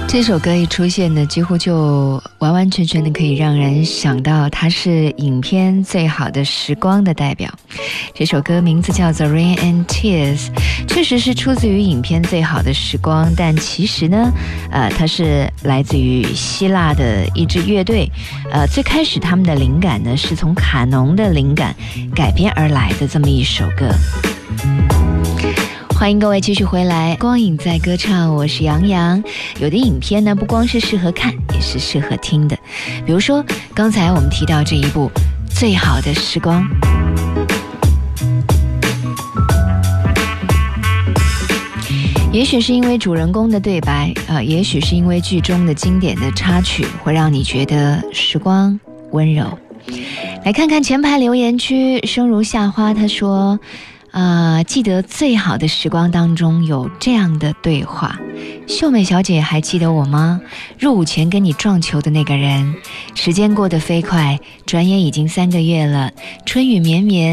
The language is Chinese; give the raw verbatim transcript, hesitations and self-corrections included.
这首歌一出现呢，几乎就完完全全的可以让人想到它是影片《最好的时光》的代表。这首歌名字叫做 Rain and Tears， 确实是出自于影片《最好的时光》，但其实呢呃，它是来自于希腊的一支乐队。呃，最开始他们的灵感呢是从卡农的灵感改编而来的这么一首歌。欢迎各位继续回来，光影在歌唱，我是杨洋。有的影片呢，不光是适合看，也是适合听的。比如说，刚才我们提到这一部《最好的时光》，也许是因为主人公的对白，呃，也许是因为剧中的经典的插曲，会让你觉得时光温柔。来看看前排留言区，生如夏花他说。呃，记得最好的时光当中有这样的对话，秀美小姐还记得我吗？入伍前跟你撞球的那个人。时间过得飞快，转眼已经三个月了，春雨绵绵。